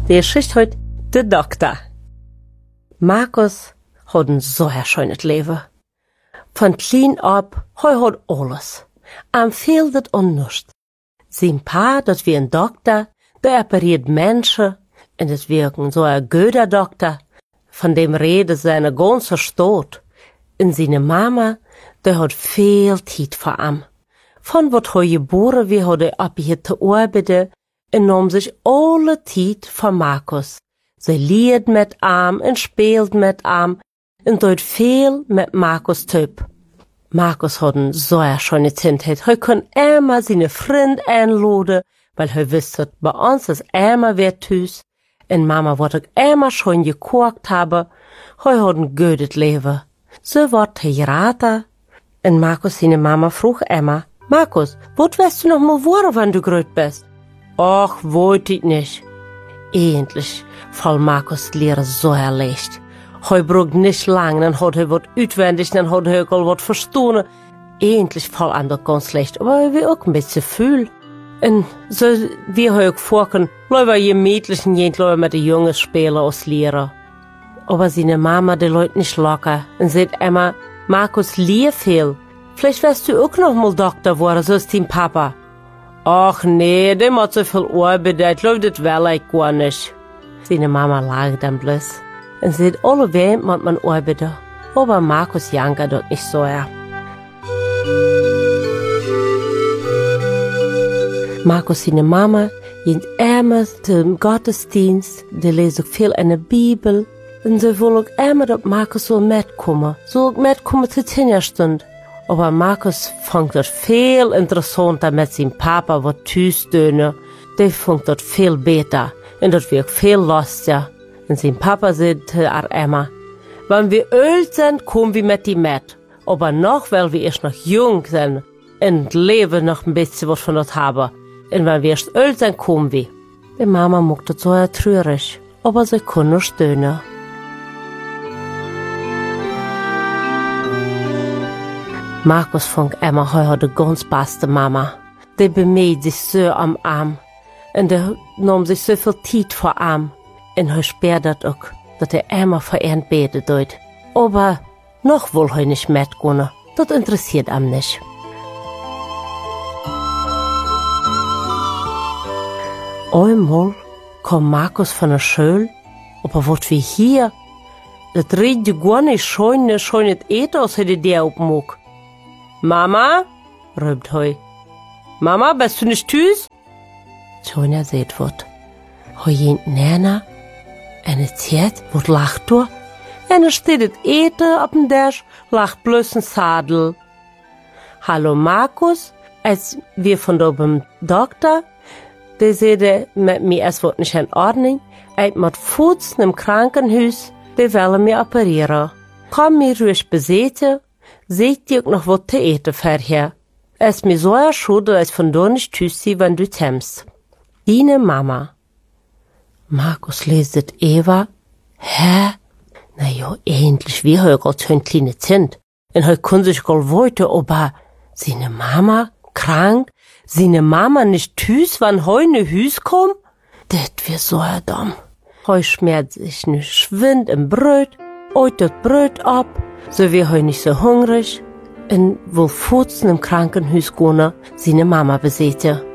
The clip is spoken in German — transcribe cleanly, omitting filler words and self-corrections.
Der schicht heut de Doktor. Markus hat ein so schönes Leben. Von klein ab, hat alles. Am fehlt het nichts. Sein Pa, das wie ein Doktor, der operiert Menschen, und das wirken so ein guter Doktor, von dem rede seine ganze Stadt. Und seine Mama, der hat viel Zeit für ihm. Von wat hij geboren wie hat er abgehört zu arbeiten, und nahm sich alle Zeit für Markus. Sie liert mit ihm und spielt mit ihm und tut viel mit Markus Typ. Markus hat eine so schöne Kindheit. Er kann immer seine Freunde einladen, weil er wusste, bei uns ist immer wer tüß. Und Mama wird auch immer schon gekocht haben. Er hat ein gutes Leben. So wird er geraten. Und Markus, seine Mama, frug immer, Markus, wo wirst du noch mal wohnen, wenn du groß bist? Ach, wollte ich nicht. Endlich fall Markus Lehre so erleicht. Er braucht nicht lang, dann hat er was auswendig, dann hat er auch was verstanden. Endlich fall an das ganz schlecht, aber er will auch ein bisschen fühlen. Und so wie er auch vorkommen, läuft er gemütlich und mit den jungen Spielern als Lehrer. Aber seine Mama, die Leute nicht locker und sagt immer, Markus, lehr viel. Vielleicht wirst du auch noch mal Doktor werden, so ist dein Papa. Ach nee, der macht so viel Arbeit, ich glaube, das will ich gar nicht. Seine Mama lacht dann bloß. Und sagt, alle Welt muss man arbeiten. Aber Markus jankert dort nicht so, ja. Markus, seine Mama, geht immer zum Gottesdienst, die lesen viel in der Bibel. Und sie will auch immer, dass Markus so mitkommen. So mitkommen zur Tinnerstunde. Aber Markus fand das viel interessanter mit seinem Papa, was tüstöne. Der fand das viel besser. Und das wird viel lustiger. Und sein Papa sagte auch immer, wenn wir alt sind, kommen wir mit ihm mit. Aber noch, weil wir erst noch jung sind und leben noch ein bisschen was von das haben. Und wenn wir erst alt sind, kommen wir. Die Mama macht das so traurig, aber sie kann nur stöhnen. Markus fand immer, er hat die ganz beste Mama. Die bemüht sich so am Arm. Und er nahm sich so viel Zeit vor Arm. Und er spürt das auch, dass er immer für ihn beten tut. Aber noch will er nicht mitgehen. Das interessiert ihn nicht. Einmal kam Markus von der Schule, aber was wie hier, das riecht gar nicht schön Eten, als hätte der aufmog. Mama, ruft er. Mama, bist du nicht tüß? Sonja seht wat. Er geht näher, und er zieht, wat lacht er? Und er steht das Eten auf dem Tisch, lacht bloß ein Sadel. Hallo Markus, als wir von da beim Doktor, der sagte mit mir, es wird nicht in Ordnung, ich mit Fuß im Krankenhaus, die wollen mir operieren. Komm mir ruhig besäte, seht dir noch was zu eten vorher. Es ist mir so schade, dass ich von da nicht tüssi, wenn du kommst. Deine Mama. Markus leset Eva. Hä? Na ja, endlich, wie er gerade so ein kleines Kind. Und er kann sich gar weiter, aber seine Mama krank, seine Mama nicht tüß, wenn er in ein Haus kommt? Das wär so dumm. Er schmiert sich nicht Schwind im Brot, holt das Brot ab, so wie er nicht so hungrig, und will Futzen im Krankenhaus gehen, seine Mama besäte.